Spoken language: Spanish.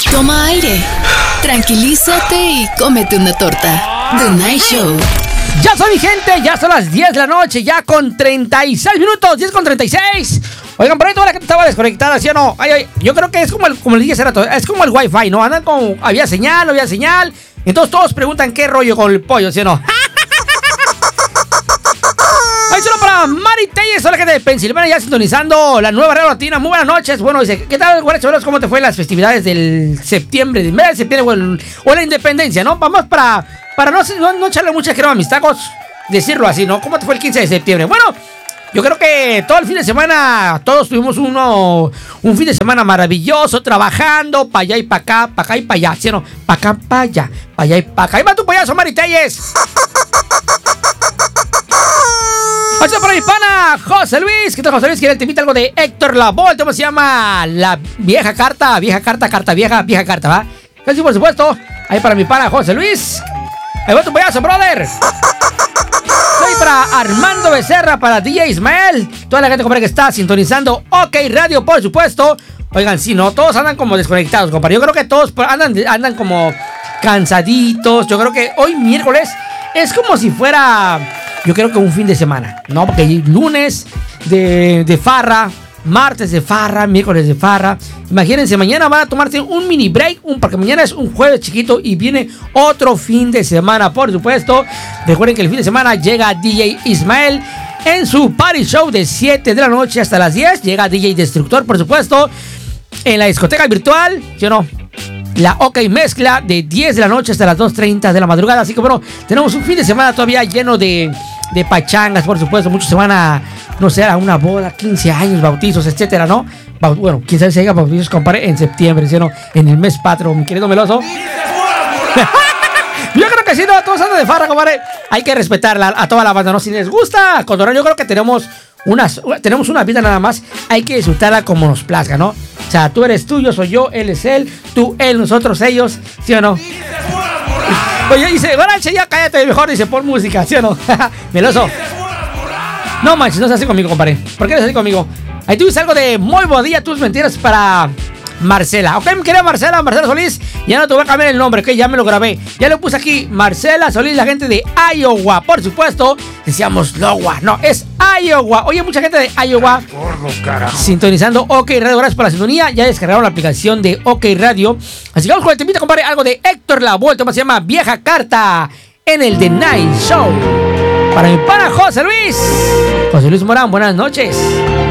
Toma aire, tranquilízate y cómete una torta. The Night Show. Ya soy mi gente, ya son las 10 de la noche, ya con 36 minutos, 10 con 36. Oigan, por ahí toda la gente estaba desconectada, ¿sí o no? Yo creo que es como le dije hace rato, es como el Wi-Fi, ¿no? Andan como, había señal, entonces todos preguntan qué rollo con el pollo, ¿sí o no? Ahí solo para Mari Telles, toda la gente de Pensilvania ya sintonizando la nueva radio latina. Muy buenas noches. Bueno, dice, ¿qué tal, guaracholos? ¿Cómo te fue las festividades del septiembre, del mes de septiembre o la independencia, no? Vamos para no echarle mucha crema a mis tacos, decirlo así, ¿no? ¿Cómo te fue el 15 de septiembre? Bueno, yo creo que todo el fin de semana, todos tuvimos un fin de semana maravilloso, trabajando, para allá y para acá y para allá, ¿sí o no? Para acá, para allá y para acá. Ahí va tu payaso, Mari Telles. Hola para mi pana José Luis. ¿Qué tal, José Luis? ¿Quieres te invita algo de Héctor Lavoe? ¿Cómo se llama? La vieja carta, vieja carta, ¿va? Casi por supuesto. Ahí para mi pana José Luis. Ahí va tu payaso, brother. Soy para Armando Becerra, para DJ Ismael. Toda la gente, compadre, que está sintonizando OK Radio, por supuesto. Oigan, sí, ¿no? Todos andan como desconectados, compadre. Yo creo que todos andan como cansaditos. Yo creo que hoy miércoles es como si fuera, yo creo que un fin de semana, ¿no? Porque hay lunes de farra, martes de farra, miércoles de farra. Imagínense, mañana van a tomarse un mini break, porque mañana es un jueves chiquito y viene otro fin de semana, por supuesto. Recuerden que el fin de semana llega DJ Ismael en su party show de 7 de la noche hasta las 10. Llega DJ Destructor, por supuesto, en la discoteca virtual, ¿sí o no? La OK Mezcla de 10 de la noche hasta las 2:30 de la madrugada. Así que bueno, tenemos un fin de semana todavía lleno de pachangas, por supuesto. Muchos se van a, no sé, a una boda, 15 años, bautizos, etcétera, ¿no? Bueno, quién sabe si haya bautizos, compadre, en septiembre, ¿sí o no? En el mes patrio, mi querido Meloso. Yo creo que sí, no, todos andan de farra, compadre. Hay que respetar a toda la banda, ¿no? Si les gusta cotorrear, yo creo que tenemos una vida nada más. Hay que disfrutarla como nos plazca, ¿no? O sea, tú eres tú, yo soy yo, él es él, tú, él, nosotros, ellos, ¿sí o no? Oye, dice, Guarache, ya cállate, mejor, dice, pon música, ¿sí o no? Meloso. No manches, no seas así conmigo, compadre. ¿Por qué eres así conmigo? Ahí tuviste algo de muy buen día, tus mentiras para Marcela. Ok, mi querida Marcela Solís. Ya no te voy a cambiar el nombre, ok, ya me lo grabé. Ya lo puse aquí, Marcela Solís, la gente de Iowa. Por supuesto, decíamos Iowa, no, es Iowa. Oye, mucha gente de Iowa sintonizando OK Radio. Gracias por la sintonía. Ya descargaron la aplicación de OK Radio. Así que vamos con el temita, compadre. Algo de Héctor Lavoe, se llama Vieja Carta en el The Night Show. Para mi pana José Luis Morán, buenas noches.